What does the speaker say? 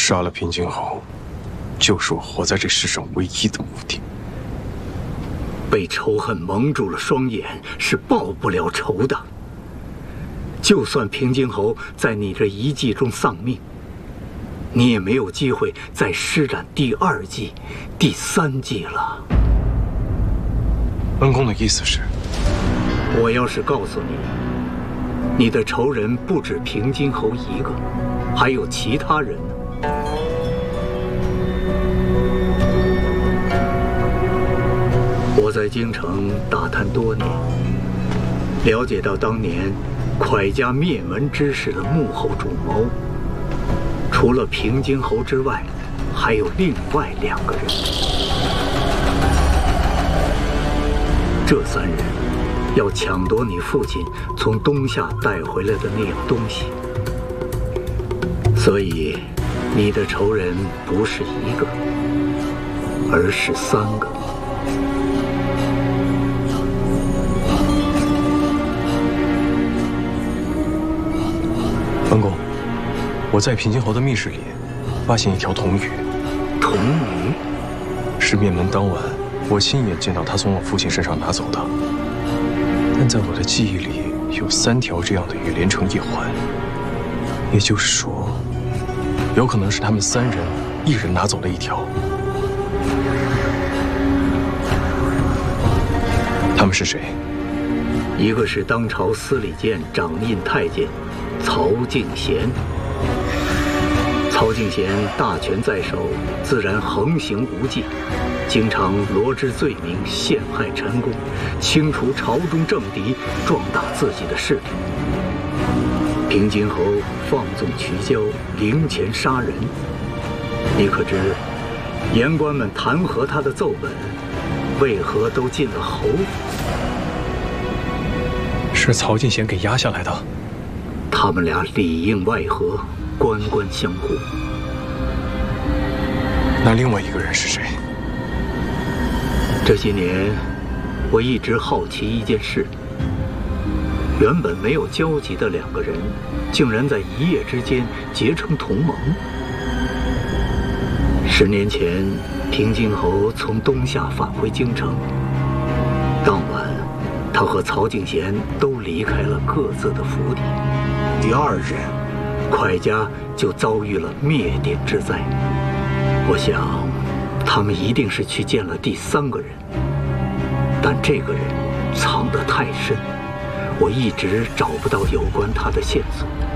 杀了平津侯，就是我活在这世上唯一的目的。 被仇恨蒙住了双眼，是报不了仇的。就算平津侯在你这一计中丧命，你也没有机会再施展第2计、第3计了。 恩公的意思是， 我要是告诉你，你的仇人不止平津侯一个，还有其他人呢？我在京城打探多年，了解到当年蒯家灭门之事的幕后主谋，除了平津侯之外，还有另外2个人。这3人要抢夺你父亲从东夏带回来的那样东西，所以你的仇人不是1个，而是3个。 恩公，我在平津侯的密室里发现一条铜鱼。 铜鱼是灭门当晚我亲眼见到他从我父亲身上拿走的，但在我的记忆里有3条这样的鱼连成一环，也就是说，有可能是他们3人一人拿走了1条。他们是谁？ 一个是当朝司礼监掌印太监曹敬贤。曹敬贤大权在手，自然横行无忌，经常罗织罪名，陷害陈宫，清除朝中政敌，壮大自己的势力。平津侯放纵渠交，凌钱杀人，你可知言官们弹劾他的奏本，为何都进了侯府？ 是曹敬贤给压下来的。 他们俩里应外合，官官相护。 那另外1个人是谁？ 这些年，我一直好奇一件事：原本没有交集的2个人，竟然在一夜之间结成同盟。10年前，平津侯从东夏返回京城，当晚，他和曹敬贤都离开了各自的府邸。第2日，蒯家就遭遇了灭顶之灾。我想，他们一定是去见了第3个人，但这个人藏得太深，我一直找不到有关他的线索。